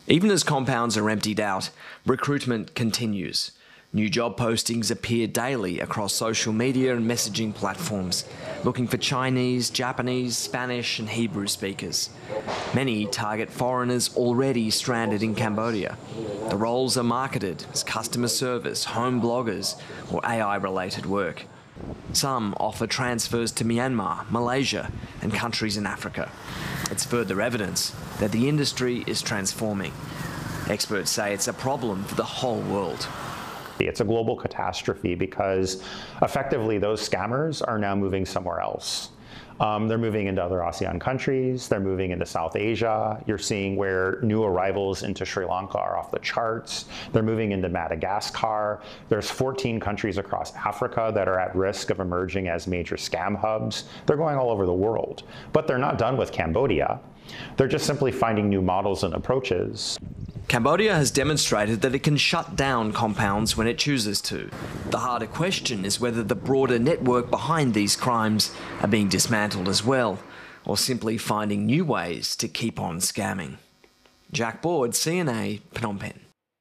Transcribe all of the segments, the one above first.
Even as compounds are emptied out, recruitment continues. New job postings appear daily across social media and messaging platforms, looking for Chinese, Japanese, Spanish and Hebrew speakers. Many target foreigners already stranded in Cambodia. The roles are marketed as customer service, home bloggers or AI-related work. Some offer transfers to Myanmar, Malaysia and countries in Africa. It's further evidence that the industry is transforming. Experts say it's a problem for the whole world. It's a global catastrophe because effectively those scammers are now moving somewhere else. They're moving into other ASEAN countries, they're moving into South Asia. You're seeing where new arrivals into Sri Lanka are off the charts. They're moving into Madagascar. There's 14 countries across Africa that are at risk of emerging as major scam hubs. They're going all over the world, but they're not done with Cambodia. They're just simply finding new models and approaches. Cambodia has demonstrated that it can shut down compounds when it chooses to. The harder question is whether the broader network behind these crimes are being dismantled as well, or simply finding new ways to keep on scamming. Jack Board, CNA, Phnom Penh.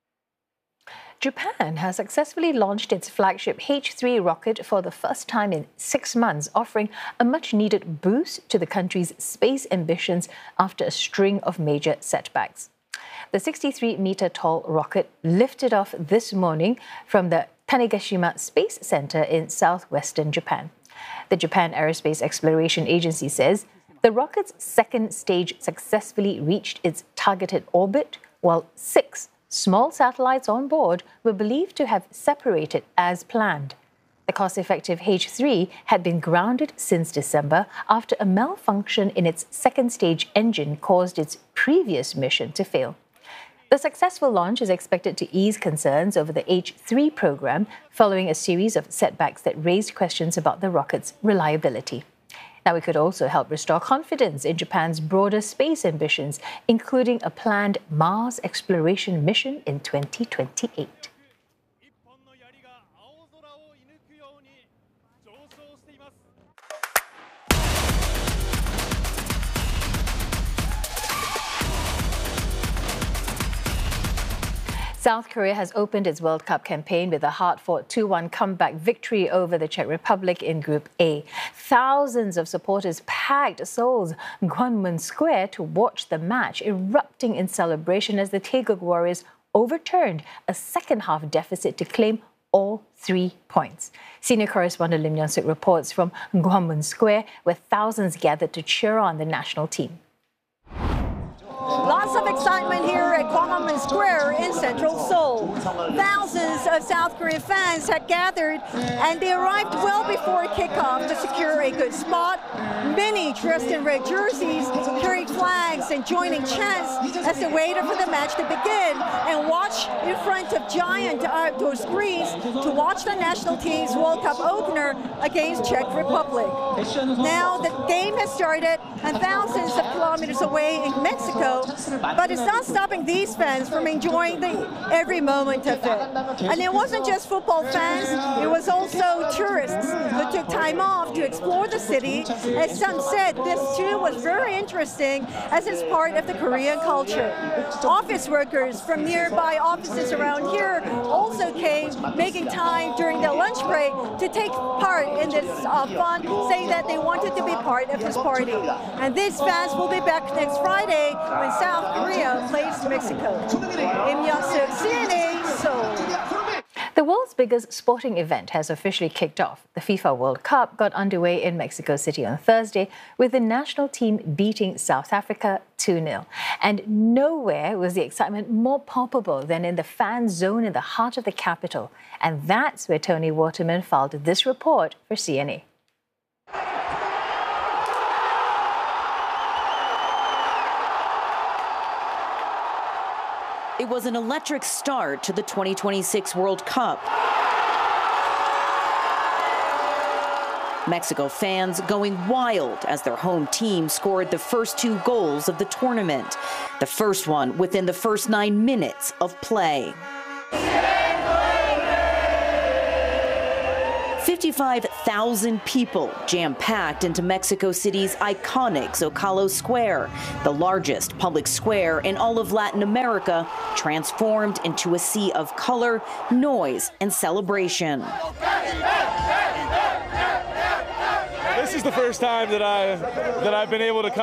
Japan has successfully launched its flagship H-3 rocket for the first time in 6 months, offering a much-needed boost to the country's space ambitions after a string of major setbacks. The 63-meter-tall rocket lifted off this morning from the Tanegashima Space Center in southwestern Japan. The Japan Aerospace Exploration Agency says the rocket's second stage successfully reached its targeted orbit, while 6 small satellites on board were believed to have separated as planned. The cost-effective H-3 had been grounded since December after a malfunction in its second-stage engine caused its previous mission to fail. The successful launch is expected to ease concerns over the H-3 program following a series of setbacks that raised questions about the rocket's reliability. Now, it could also help restore confidence in Japan's broader space ambitions, including a planned Mars exploration mission in 2028. South Korea has opened its World Cup campaign with a hard-fought 2-1 comeback victory over the Czech Republic in Group A. Thousands of supporters packed Seoul's Gwanmun Square to watch the match, erupting in celebration as the Taeguk Warriors overturned a second-half deficit to claim all 3 points. Senior correspondent Lim Yeon-suk reports from Gwanmun Square, where thousands gathered to cheer on the national team. Lots of excitement here at Gwanmun Square in central Seoul. Thousands of South Korean fans had gathered, and they arrived well before kickoff to secure a good spot. Many dressed in red jerseys, carrying flags and joining chants as they waited for the match to begin and watch in front of giant outdoor screens to watch the national team's World Cup opener against Czech Republic. Now the game has started, and thousands of kilometers away in Mexico, but it's not stopping these fans from enjoying every moment of it. And it wasn't just football fans, it was also tourists who took time off to explore the city. As some said, this too was very interesting as it's part of the Korean culture. Office workers from nearby offices around here also came, making time during their lunch break to take part in this fun, saying that they wanted to be part of this party. And these fans will be back next Friday when South Korea plays Mexico. Lim Yeon-suk, CNA, Seoul. The world's biggest sporting event has officially kicked off. The FIFA World Cup got underway in Mexico City on Thursday, with the national team beating South Africa 2-0. And nowhere was the excitement more palpable than in the fan zone in the heart of the capital. And that's where Tony Waterman filed this report for CNA. It was an electric start to the 2026 World Cup. Mexico fans going wild as their home team scored the first 2 goals of the tournament, the first one within the first 9 minutes of play. 55,000 people jam-packed into Mexico City's iconic Zocalo Square, the largest public square in all of Latin America, transformed into a sea of color, noise, and celebration. This is the first time that I've been able to come